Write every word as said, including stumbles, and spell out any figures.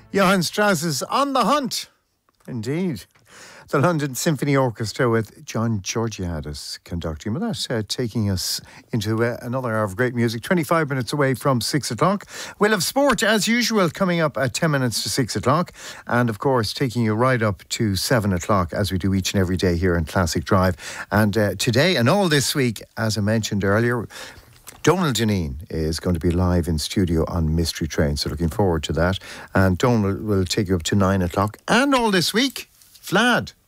Johann Strauss's On the Hunt. Indeed. The London Symphony Orchestra with John Georgiadis conducting. With that, uh, taking us into uh, another hour of great music. twenty-five minutes away from six o'clock. We'll have sport, as usual, coming up at ten minutes to six o'clock. And, of course, taking you right up to seven o'clock, as we do each and every day here in Classic Drive. And uh, today and all this week, as I mentioned earlier, Donald Dineen is going to be live in studio on Mystery Train, so looking forward to that. And Donald will take you up to nine o'clock. And all this week, Vlad